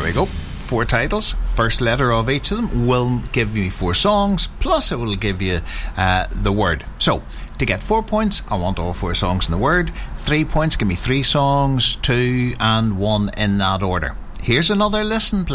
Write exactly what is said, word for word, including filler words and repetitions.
There we go. Four titles. First letter of each of them will give you four songs, plus it will give you uh, the word. So, to get four points, I want all four songs in the word. Three points, give me three songs, two and one in that order. Here's another listen, please.